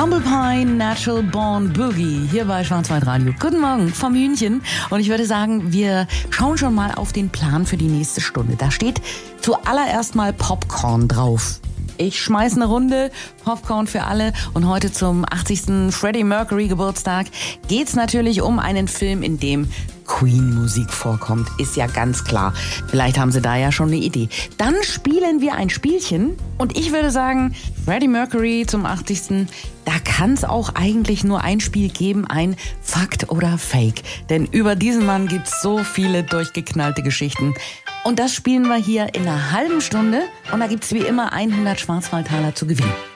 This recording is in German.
Humble Pie, Natural Born Boogie, hier bei Schwarzwald Radio. Guten Morgen vom Hühnchen. Und ich würde sagen, wir schauen schon mal auf den Plan für die nächste Stunde. Da steht zuallererst mal Popcorn drauf. Ich schmeiß eine Runde, Popcorn für alle. Und heute zum 80. Freddie Mercury Geburtstag geht's natürlich um einen Film, in dem Queen-Musik vorkommt. Ist ja ganz klar. Vielleicht haben Sie da ja schon eine Idee. Dann spielen wir ein Spielchen. Und ich würde sagen, Freddie Mercury zum 80. Da kann es auch eigentlich nur ein Spiel geben, ein Fakt oder Fake. Denn über diesen Mann gibt's so viele durchgeknallte Geschichten. Und das spielen wir hier in einer halben Stunde. Und da gibt's wie immer 100 Schwarzwaldtaler zu gewinnen.